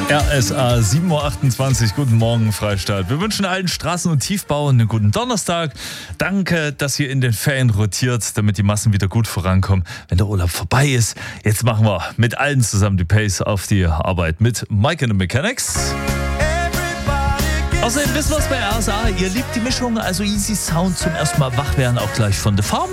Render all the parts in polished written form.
RSA 7.28 Uhr, guten Morgen Freistadt. Wir wünschen allen Straßen- und Tiefbauern einen guten Donnerstag. Danke, dass ihr in den Ferien rotiert, damit die Massen wieder gut vorankommen, wenn der Urlaub vorbei ist. Jetzt machen wir mit allen zusammen die Pace auf die Arbeit mit Mike and the Mechanics. Außerdem wissen wir es bei RSA, ihr liebt die Mischung, also easy Sound zum ersten Mal wach werden, auch gleich von The Farm.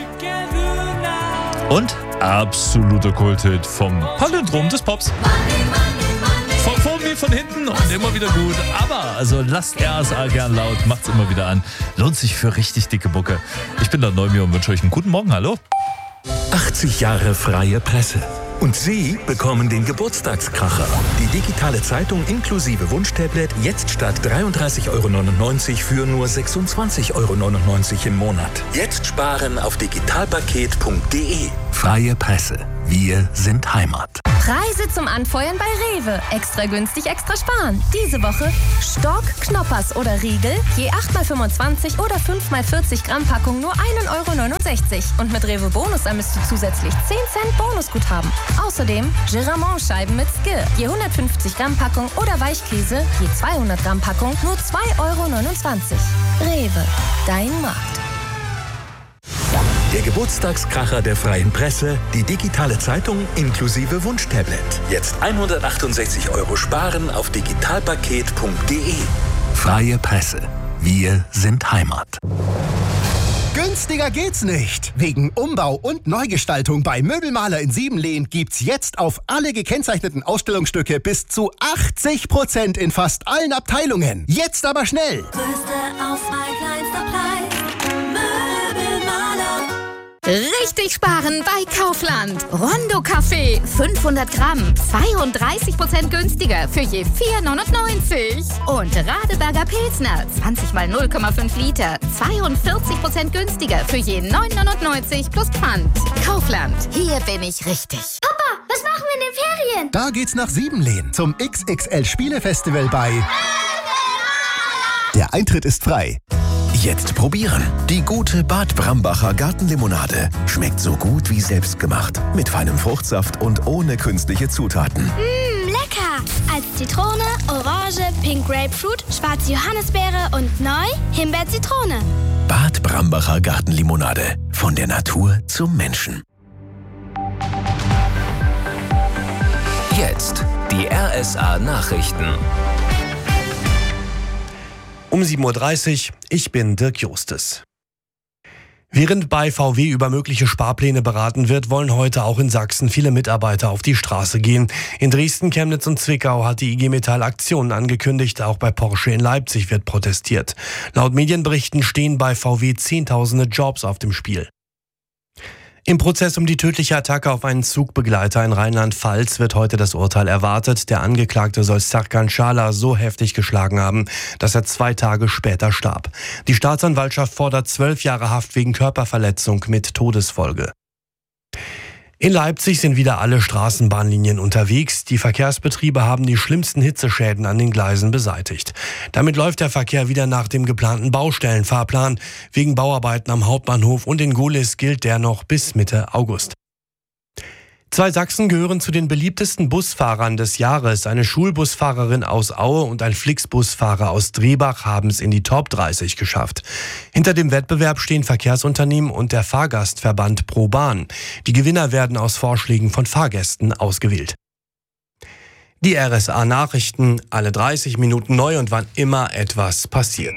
Und absoluter Kulthit vom Palindrom des Pops. Von vorn wie von hinten und immer wieder gut. Aber, also lasst RSA gern laut, macht's immer wieder an. Lohnt sich für richtig dicke Mucke. Ich bin der Neumir und wünsche euch einen guten Morgen. Hallo. 80 Jahre freie Presse. Und Sie bekommen den Geburtstagskracher. Die digitale Zeitung inklusive Wunschtablet jetzt statt 33,99 € für nur 26,99 € im Monat. Jetzt sparen auf digitalpaket.de. Freie Presse. Wir sind Heimat. Preise zum Anfeuern bei Rewe. Extra günstig, extra sparen. Diese Woche Stork, Knoppers oder Riegel, je 8x25 oder 5x40 Gramm Packung nur 1,69 €. Und mit Rewe Bonus ermisst du zusätzlich 10 Cent Bonusguthaben. Außerdem Giramont-Scheiben mit Skir, je 150 Gramm Packung oder Weichkäse, je 200 Gramm Packung nur 2,29 €. Rewe, dein Markt. Der Geburtstagskracher der freien Presse, die digitale Zeitung inklusive Wunschtablet. Jetzt 168 € sparen auf digitalpaket.de. Freie Presse. Wir sind Heimat. Günstiger geht's nicht. Wegen Umbau und Neugestaltung bei Möbelmaler in Siebenlehn gibt's jetzt auf alle gekennzeichneten Ausstellungsstücke bis zu 80% in fast allen Abteilungen. Jetzt aber schnell! Größte Auswahl, kleinster Preis. Möbelmaler. Richtig sparen bei Kaufland. Rondo Kaffee, 500 Gramm, 32% günstiger für je 4,99 €. Und Radeberger Pilsner, 20 mal 0,5 Liter, 42% günstiger für je 9,99 € plus Pfand. Kaufland, hier bin ich richtig. Papa, was machen wir in den Ferien? Da geht's nach Siebenlehn zum XXL Spielefestival bei... Der Eintritt ist frei. Jetzt probieren. Die gute Bad Brambacher Gartenlimonade. Schmeckt so gut wie selbstgemacht. Mit feinem Fruchtsaft und ohne künstliche Zutaten. Lecker! Als Zitrone, Orange, Pink Grapefruit, schwarze Johannisbeere und neu Himbeer-Zitrone. Bad Brambacher Gartenlimonade. Von der Natur zum Menschen. Jetzt die RSA Nachrichten. Um 7.30 Uhr, ich bin Dirk Justes. Während bei VW über mögliche Sparpläne beraten wird, wollen heute auch in Sachsen viele Mitarbeiter auf die Straße gehen. In Dresden, Chemnitz und Zwickau hat die IG Metall Aktionen angekündigt. Auch bei Porsche in Leipzig wird protestiert. Laut Medienberichten stehen bei VW Zehntausende Jobs auf dem Spiel. Im Prozess um die tödliche Attacke auf einen Zugbegleiter in Rheinland-Pfalz wird heute das Urteil erwartet. Der Angeklagte soll Serkan Schala so heftig geschlagen haben, dass er 2 Tage später starb. Die Staatsanwaltschaft fordert 12 Jahre Haft wegen Körperverletzung mit Todesfolge. In Leipzig sind wieder alle Straßenbahnlinien unterwegs. Die Verkehrsbetriebe haben die schlimmsten Hitzeschäden an den Gleisen beseitigt. Damit läuft der Verkehr wieder nach dem geplanten Baustellenfahrplan. Wegen Bauarbeiten am Hauptbahnhof und in Gohlis gilt der noch bis Mitte August. 2 Sachsen gehören zu den beliebtesten Busfahrern des Jahres. Eine Schulbusfahrerin aus Aue und ein Flixbusfahrer aus Drebach haben es in die Top 30 geschafft. Hinter dem Wettbewerb stehen Verkehrsunternehmen und der Fahrgastverband ProBahn. Die Gewinner werden aus Vorschlägen von Fahrgästen ausgewählt. Die RSA Nachrichten, alle 30 Minuten neu und wann immer etwas passiert.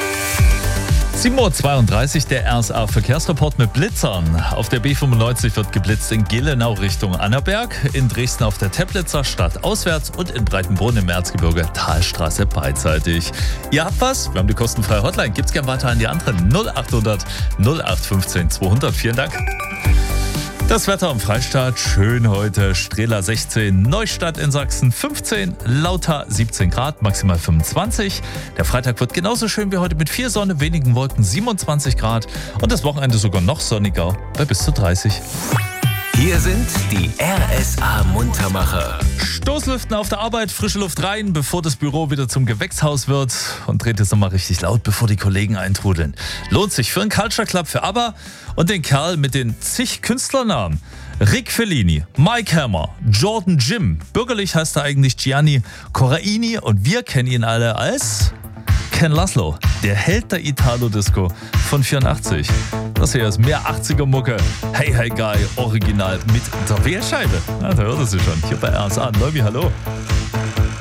7.32 Uhr, der RSA Verkehrsreport mit Blitzern. Auf der B95 wird geblitzt in Gelenau Richtung Annaberg, in Dresden auf der Teplitzer Stadt auswärts und in Breitenbrunn im Erzgebirge Talstraße beidseitig. Ihr habt was? Wir haben die kostenfreie Hotline. Gibt's gern weiter an die anderen 0800 0815 200. Vielen Dank. Das Wetter am Freistaat, schön heute, Strehla 16, Neustadt in Sachsen 15, Lauter 17 Grad, maximal 25. Der Freitag wird genauso schön wie heute mit viel Sonne, wenigen Wolken, 27 Grad und das Wochenende sogar noch sonniger bei bis zu 30. Hier sind die RSA Muntermacher. Stoßlüften auf der Arbeit, frische Luft rein, bevor das Büro wieder zum Gewächshaus wird. Und dreht es nochmal richtig laut, bevor die Kollegen eintrudeln. Lohnt sich für einen Culture Club für ABBA und den Kerl mit den zig Künstlernamen. Rick Fellini, Mike Hammer, Jordan Jim, bürgerlich heißt er eigentlich Gianni Corraini und wir kennen ihn alle als Ken Laszlo, der Held der Italo-Disco von 84. Das hier ist mehr 80er-Mucke. Hey, hey, Guy, original mit der Wählscheibe. Ja, da hört es sich schon. Hier bei RSA. Neuvi, hallo.